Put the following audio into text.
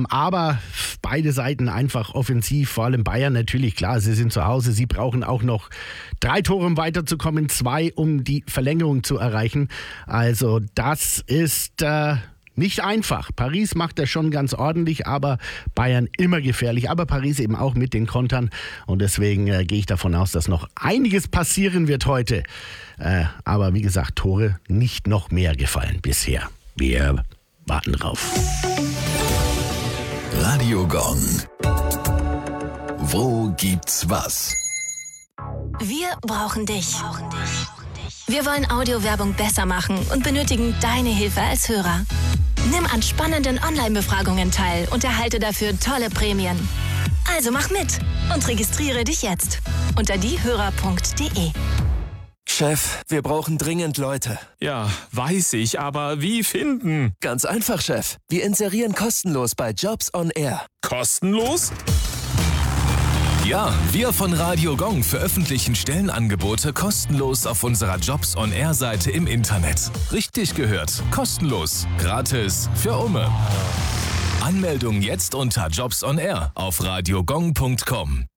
Aber beide Seiten einfach offensiv, vor allem Bayern natürlich, klar, sie sind zu Hause, sie brauchen auch noch 3 Tore, um weiterzukommen, 2, um die Verlängerung zu erreichen. Also das ist nicht einfach. Paris macht das schon ganz ordentlich, aber Bayern immer gefährlich. Aber Paris eben auch mit den Kontern. Und deswegen gehe ich davon aus, dass noch einiges passieren wird heute. Aber wie gesagt, Tore nicht noch mehr gefallen bisher. Wir warten drauf. Radio Gong. Wo gibt's was? Wir brauchen dich. Wir wollen Audiowerbung besser machen und benötigen deine Hilfe als Hörer. Nimm an spannenden Online-Befragungen teil und erhalte dafür tolle Prämien. Also mach mit und registriere dich jetzt unter diehörer.de. Chef, wir brauchen dringend Leute. Ja, weiß ich, aber wie finden? Ganz einfach, Chef. Wir inserieren kostenlos bei Jobs on Air. Kostenlos? Ja, wir von Radio Gong veröffentlichen Stellenangebote kostenlos auf unserer Jobs on Air Seite im Internet. Richtig gehört, kostenlos, gratis, für Umme. Anmeldung jetzt unter Jobs on Air auf radiogong.com.